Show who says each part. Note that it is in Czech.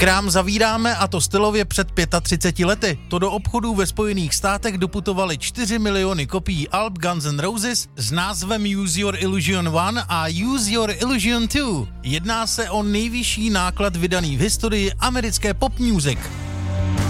Speaker 1: Krám zavíráme a to stylově před 35 lety. To do obchodů ve Spojených státech doputovaly 4 miliony kopií alb Guns N' Roses s názvem Use Your Illusion 1 a Use Your Illusion 2. Jedná se o nejvyšší náklad vydaný v historii americké pop music.